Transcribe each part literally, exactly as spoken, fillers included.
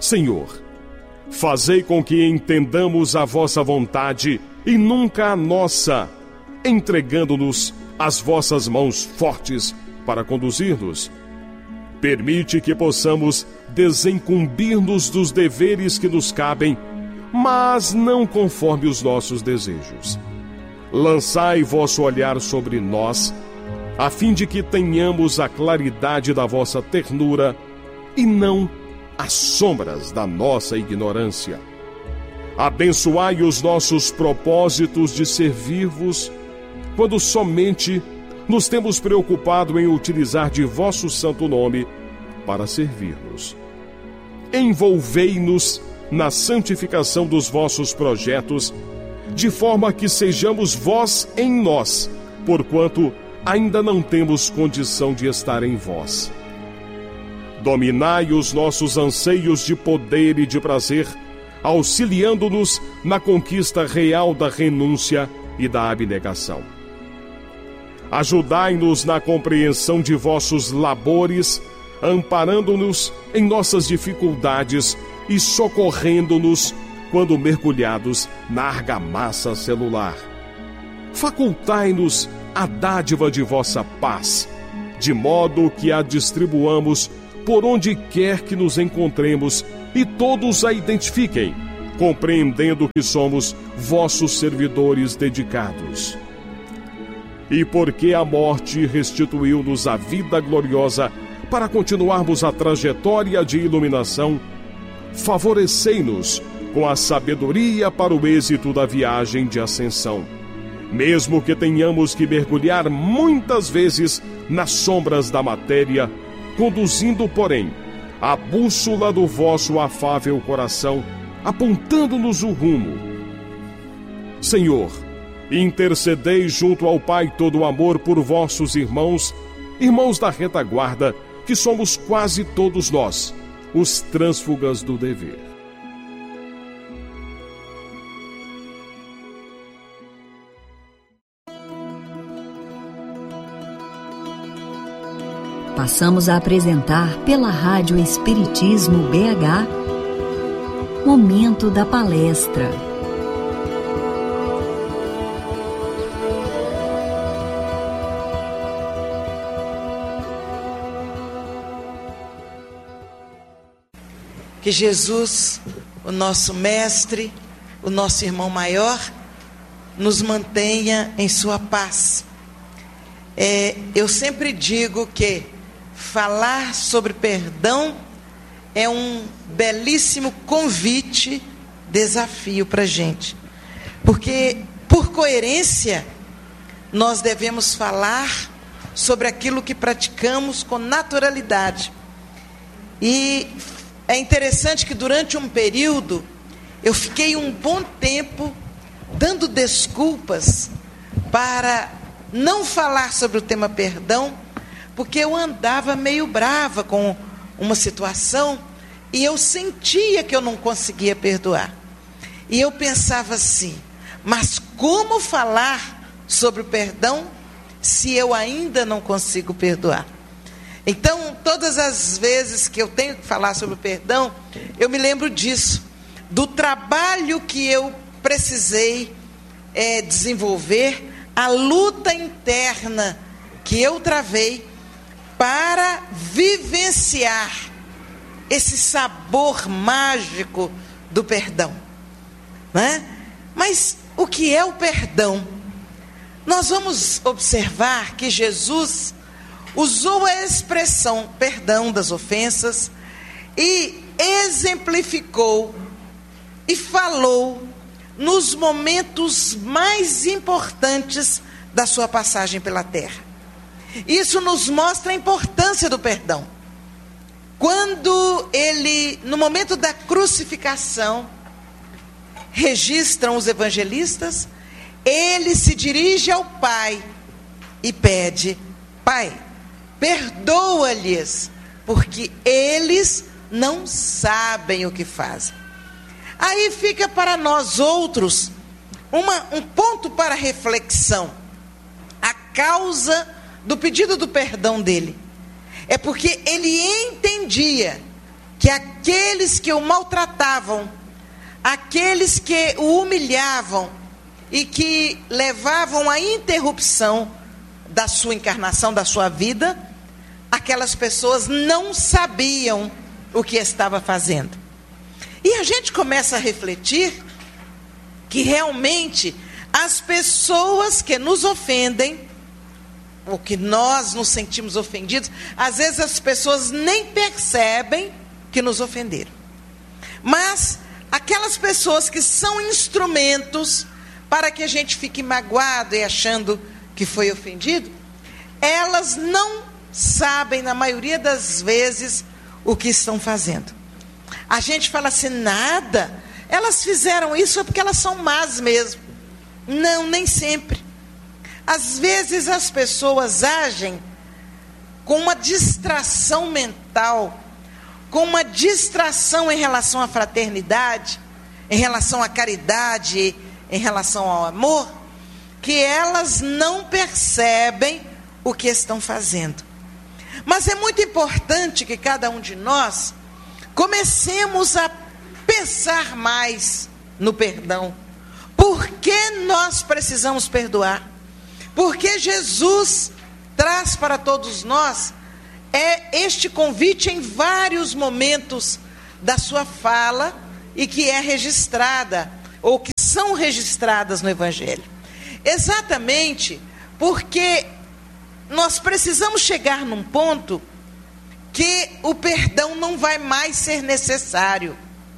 Senhor, fazei com que entendamos a vossa vontade e nunca a nossa, entregando-nos às vossas mãos fortes para conduzir-nos. Permite que possamos desincumbir-nos dos deveres que nos cabem, mas não conforme os nossos desejos. Lançai vosso olhar sobre nós, a fim de que tenhamos a claridade da vossa ternura e não as sombras da nossa ignorância. Abençoai os nossos propósitos de servir-vos, quando somente nos temos preocupado em utilizar de vosso santo nome para servir-nos. Envolvei-nos na santificação dos vossos projetos, de forma que sejamos vós em nós, porquanto ainda não temos condição de estar em vós. Dominai os nossos anseios de poder e de prazer, auxiliando-nos na conquista real da renúncia e da abnegação. Ajudai-nos na compreensão de vossos labores, amparando-nos em nossas dificuldades e socorrendo-nos quando mergulhados na argamassa celular. Facultai-nos a dádiva de vossa paz, de modo que a distribuamos por onde quer que nos encontremos e todos a identifiquem, compreendendo que somos vossos servidores dedicados. E porque a morte restituiu-nos a vida gloriosa para continuarmos a trajetória de iluminação, favorecei-nos com a sabedoria para o êxito da viagem de ascensão, mesmo que tenhamos que mergulhar muitas vezes nas sombras da matéria, conduzindo, porém, a bússola do vosso afável coração, apontando-nos o rumo. Senhor, intercedei junto ao Pai todo amor por vossos irmãos, irmãos da retaguarda, que somos quase todos nós, os trânsfugas do dever. Passamos a apresentar pela Rádio Espiritismo B H, Momento da Palestra. Que Jesus, o nosso mestre, o nosso irmão maior, nos mantenha em sua paz. É, eu sempre digo que falar sobre perdão é um belíssimo convite, desafio para a gente. Porque, por coerência, nós devemos falar sobre aquilo que praticamos com naturalidade. E é interessante que durante um período eu fiquei um bom tempo dando desculpas para não falar sobre o tema perdão, porque eu andava meio brava com uma situação e eu sentia que eu não conseguia perdoar. E eu pensava assim, mas como falar sobre o perdão se eu ainda não consigo perdoar? Então, todas as vezes que eu tenho que falar sobre o perdão, eu me lembro disso, do trabalho que eu precisei é, desenvolver, a luta interna que eu travei para vivenciar esse sabor mágico do perdão, né? Mas o que é o perdão? Nós vamos observar que Jesus usou a expressão perdão das ofensas e exemplificou e falou nos momentos mais importantes da sua passagem pela terra. Isso nos mostra a importância do perdão. Quando ele, no momento da crucificação, registram os evangelistas, ele se dirige ao Pai e pede: Pai, perdoa-lhes, porque eles não sabem o que fazem. Aí fica para nós outros uma, um ponto para reflexão. A causa do pedido do perdão dele é porque ele entendia que aqueles que o maltratavam, aqueles que o humilhavam e que levavam à interrupção da sua encarnação, da sua vida, aquelas pessoas não sabiam o que estava fazendo. E a gente começa a refletir que realmente as pessoas que nos ofendem, ou que nós nos sentimos ofendidos, às vezes as pessoas nem percebem que nos ofenderam. Mas aquelas pessoas que são instrumentos para que a gente fique magoado e achando que foi ofendido, elas não sabem, na maioria das vezes, o que estão fazendo. A gente fala assim, nada, elas fizeram isso porque elas são más mesmo. Não, nem sempre. Às vezes as pessoas agem com uma distração mental, com uma distração em relação à fraternidade, em relação à caridade, em relação ao amor, que elas não percebem o que estão fazendo. Mas é muito importante que cada um de nós comecemos a pensar mais no perdão. Por que nós precisamos perdoar? Porque Jesus traz para todos nós é este convite em vários momentos da sua fala e que é registrada, ou que são registradas no Evangelho. Exatamente porque nós precisamos chegar num ponto que o perdão não vai mais ser necessário.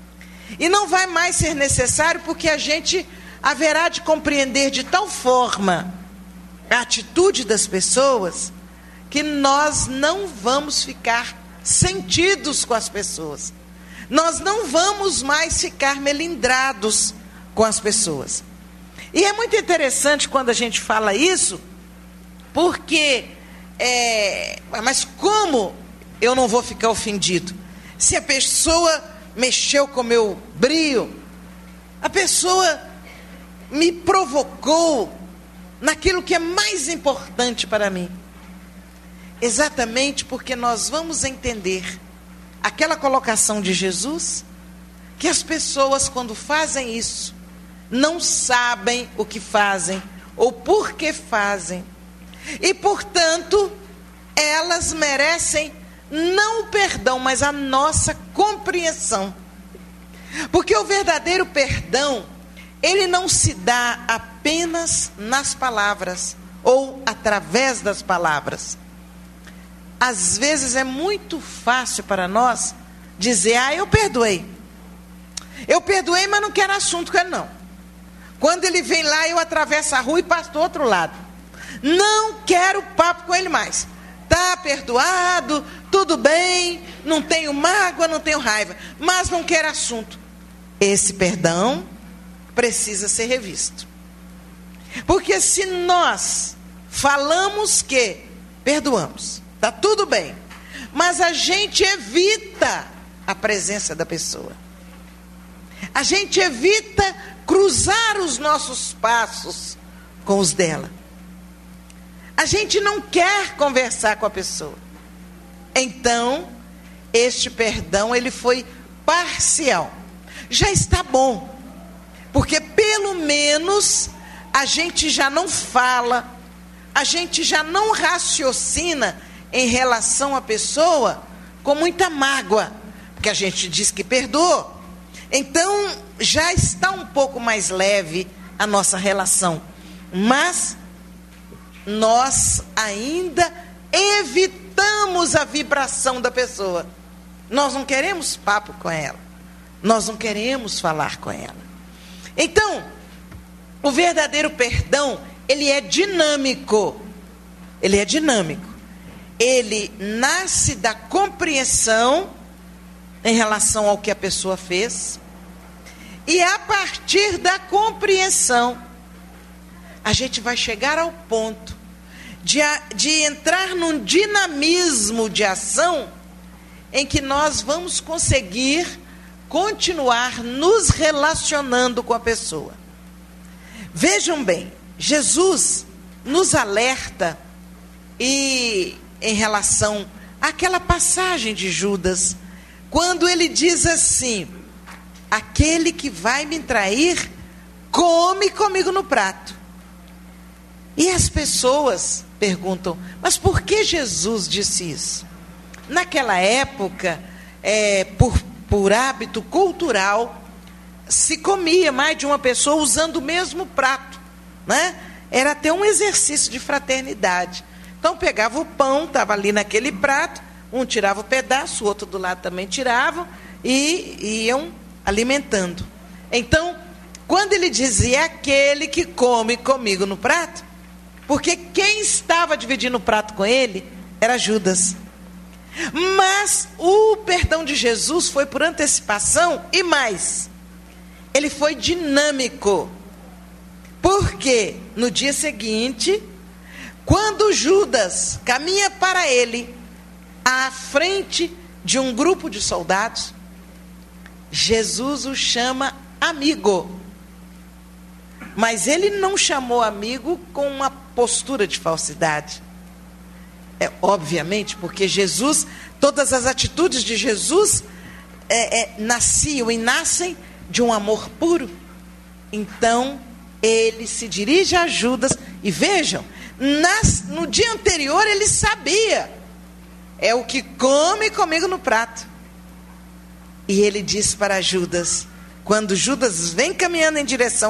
E não vai mais ser necessário porque a gente haverá de compreender de tal forma a atitude das pessoas que nós não vamos ficar sentidos com as pessoas. Nós não vamos mais ficar melindrados com as pessoas. E é muito interessante quando a gente fala isso, porque, é, mas como eu não vou ficar ofendido? Se a pessoa mexeu com o meu brio, a pessoa me provocou naquilo que é mais importante para mim. Exatamente porque nós vamos entender aquela colocação de Jesus, que as pessoas, quando fazem isso, não sabem o que fazem ou por que fazem. E, portanto, elas merecem não o perdão, mas a nossa compreensão. Porque o verdadeiro perdão, ele não se dá apenas nas palavras ou através das palavras. Às vezes é muito fácil para nós dizer, ah, eu perdoei. Eu perdoei, mas não quero assunto com ele, não. Quando ele vem lá, eu atravesso a rua e passo do outro lado. Não quero papo com ele mais. Está perdoado, tudo bem, não tenho mágoa, não tenho raiva, mas não quero assunto. Esse perdão precisa ser revisto. Porque se nós falamos que perdoamos, está tudo bem, mas a gente evita a presença da pessoa. A gente evita cruzar os nossos passos com os dela. A gente não quer conversar com a pessoa. Então, este perdão, ele foi parcial. Já está bom, porque pelo menos a gente já não fala, a gente já não raciocina em relação à pessoa com muita mágoa, porque a gente diz que perdoou. Então, já está um pouco mais leve a nossa relação. Mas nós ainda evitamos a vibração da pessoa. Nós não queremos papo com ela. Nós não queremos falar com ela. Então, o verdadeiro perdão, ele é dinâmico. Ele é dinâmico. Ele nasce da compreensão em relação ao que a pessoa fez. E a partir da compreensão, a gente vai chegar ao ponto de, de entrar num dinamismo de ação em que nós vamos conseguir continuar nos relacionando com a pessoa. Vejam bem, Jesus nos alerta e em relação àquela passagem de Judas, quando ele diz assim: aquele que vai me trair, come comigo no prato. E as pessoas perguntam: mas por que Jesus disse isso? Naquela época, é, por, por hábito cultural, se comia mais de uma pessoa usando o mesmo prato, né? Era até um exercício de fraternidade. Então pegava o pão, estava ali naquele prato, um tirava o pedaço, o outro do lado também tirava, e iam alimentando. Então, quando ele dizia aquele que come comigo no prato, porque quem estava dividindo o prato com ele era Judas. Mas o perdão de Jesus foi por antecipação e mais, ele foi dinâmico. Porque no dia seguinte, quando Judas caminha para ele, à frente de um grupo de soldados, Jesus o chama amigo. Mas ele não chamou amigo com uma postura de falsidade. É, obviamente, porque Jesus, todas as atitudes de Jesus é, é, nasciam e nascem de um amor puro. Então, ele se dirige a Judas, e vejam, nas, no dia anterior ele sabia, é o que come comigo no prato. E ele diz para Judas, quando Judas vem caminhando em direção